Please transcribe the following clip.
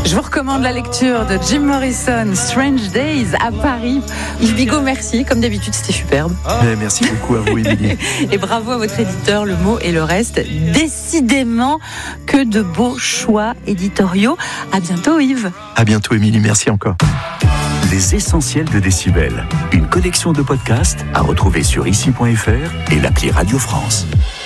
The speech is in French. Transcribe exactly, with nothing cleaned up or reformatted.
Je vous recommande la lecture de Jim Morrison, Strange Days à Paris. Yves Bigot, merci. Comme d'habitude, c'était superbe. Mais merci beaucoup à vous, Émilie. Et bravo à votre éditeur, Le Mot et le Reste. Décidément, que de beaux choix éditoriaux. À bientôt, Yves. À bientôt, Émilie. Merci encore. Les essentiels de Décibel. Une collection de podcasts à retrouver sur ici point f r et l'appli Radio France.